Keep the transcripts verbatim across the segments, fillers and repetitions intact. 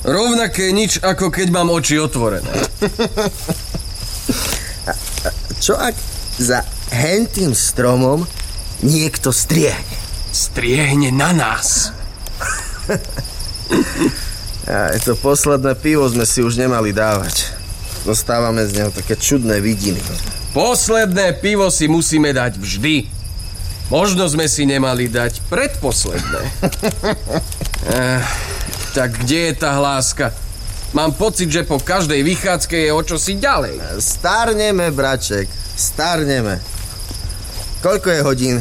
Rovnaké nič, ako keď mám oči otvorené. a, a čo ak za hentým stromom niekto striehne? Striehne na nás. A to posledné pivo sme si už nemali dávať. Dostávame z neho také čudné vidiny. Posledné pivo si musíme dať vždy. Možno sme si nemali dať predposledné. eh, tak kde je tá hláska? Mám pocit, že po každej vychádzke je o čosi ďalej. Starneme, braček, starneme. Koľko je hodín?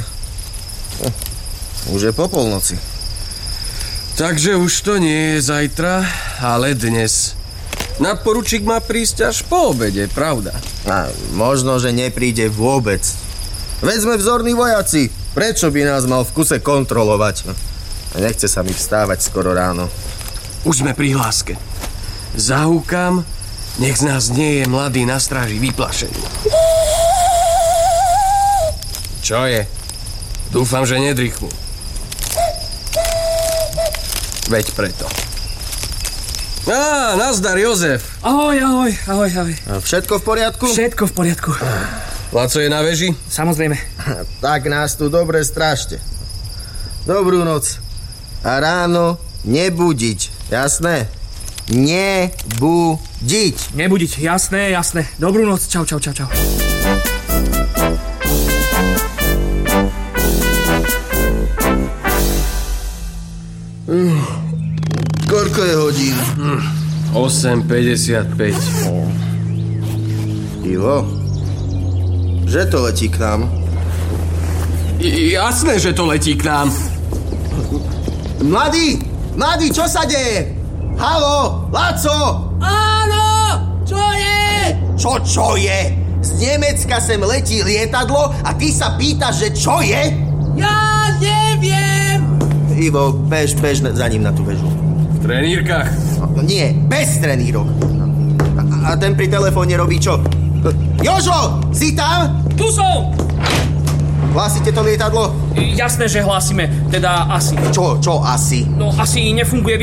Už je po polnoci. Takže už to nie je zajtra, ale dnes. Nadporučík má prísť až po obede, pravda? A možno, že nepríde vôbec. Veď sme vzorní vojaci. Prečo by nás mal v kuse kontrolovať? Nechce sa mi vstávať skoro ráno. Už sme pri hláske. Zahúkam, nech z nás nie je mladý na stráži vyplašený. Čo je? Dúfam, že nedrýchnu. Veď preto. Á, nazdar, Jozef. Ahoj, ahoj, ahoj, ahoj. Všetko v poriadku? Všetko v poriadku. Laco je na veži? Samozrejme. Tak nás tu dobre strážte. Dobrú noc. A ráno nebudiť, jasné? Nebudiť. Nebudiť, jasné, jasné. Dobrú noc, čau, čau, čau, čau. Koľko je hodín? osem päťdesiatpäť. Ivo, že to letí k nám? I, jasné, že to letí k nám. Mladý! Mladý, čo sa deje? Haló, Laco! Áno, čo je? Čo, čo je? Z Nemecka sem letí lietadlo a ty sa pýtaš, že čo je? Ja neviem. Ivo, bež, bež za ním na tú väžu. V trenírkach? No, nie, bez trenírok. A, a ten pri telefóne robí čo? Jožo, si tam? Tu som. Hlásite to lietadlo? Jasné, že hlásime. Teda asi. Čo, čo asi? No asi nefunguje